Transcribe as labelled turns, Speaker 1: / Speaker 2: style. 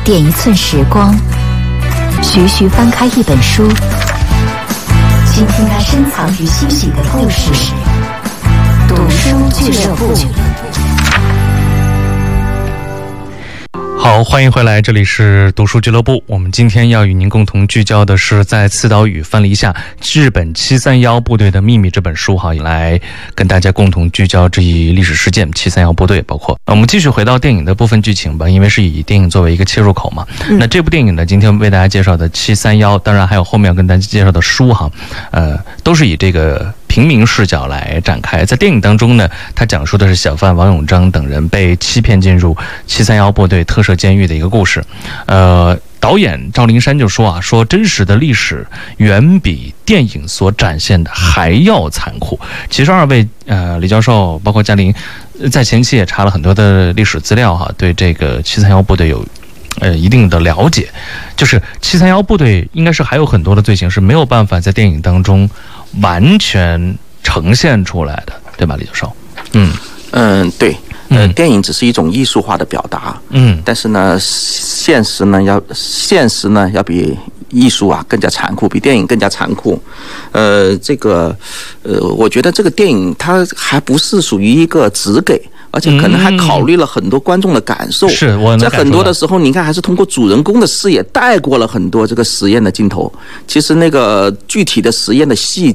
Speaker 1: 点一寸时光，徐徐翻开一本书，倾听那深藏于心底的故事。读书俱乐部。
Speaker 2: 好，欢迎回来，这里是读书俱乐部。我们今天要与您共同聚焦的是在刺岛屿分离下日本731部队的秘密这本书哈，来跟大家共同聚焦这一历史事件731部队。包括我们继续回到电影的部分剧情吧，因为是以电影作为一个切入口嘛。那这部电影呢，今天为大家介绍的731，当然还有后面要跟大家介绍的书哈，都是以这个平民视角来展开。在电影当中呢，他讲述的是小贩王永章等人被欺骗进入731部队特设监狱的一个故事。导演赵灵山就说说真实的历史远比电影所展现的还要残酷。其实二位李教授包括嘉玲在前期也查了很多的历史资料哈，对这个731部队有一定的了解。就是731部队应该是还有很多的罪行是没有办法在电影当中完全呈现出来的，对吧，李教授？
Speaker 3: 对。电影只是一种艺术化的表达，但是呢，现实呢要比艺术更加残酷，比电影更加残酷。我觉得这个电影它还不是属于一个只给，而且可能还考虑了很多观众的感受。
Speaker 2: 是，我能感受到。
Speaker 3: 在很多的时候，你看还是通过主人公的视野带过了很多这个实验的镜头。其实那个具体的实验的细